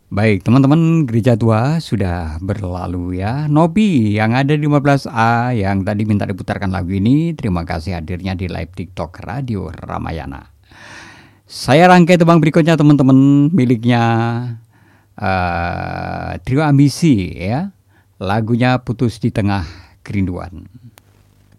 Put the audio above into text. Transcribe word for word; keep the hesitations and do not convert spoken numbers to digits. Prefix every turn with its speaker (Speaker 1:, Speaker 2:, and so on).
Speaker 1: Baik, teman-teman gereja tua sudah berlalu ya. Nobi yang ada di lima belas A yang tadi minta diputarkan lagu ini, terima kasih hadirnya di live TikTok Radio Ramayana. Saya rangkai tebang berikutnya teman-teman, miliknya uh, Trio Ambisi ya. Lagunya Putus di Tengah Kerinduan.